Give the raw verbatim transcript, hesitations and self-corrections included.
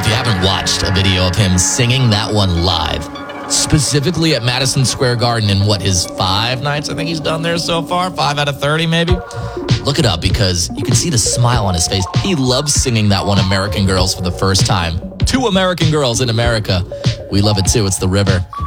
if you haven't watched a video of him singing that one live, specifically at Madison Square Garden in what, his five nights I think he's done there so far, five out of thirty maybe. Look it up because you can see the smile on his face. He loves singing that one, American Girls, for the first time. Two American Girls in America. We love it too. It's The River.